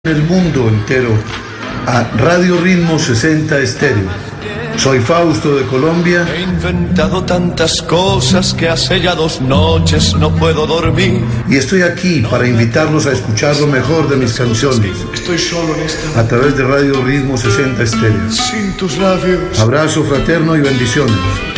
el mundo entero a Radio Ritmo 60 Estéreo. Soy Fausto de Colombia. He inventado tantas cosas que hace ya 2 noches no puedo dormir. Y estoy aquí para invitarlos a escuchar lo mejor de mis canciones. Estoy solo en esta. A través de Radio Ritmo 60 Estéreo. Sin tus labios. Abrazo fraterno y bendiciones.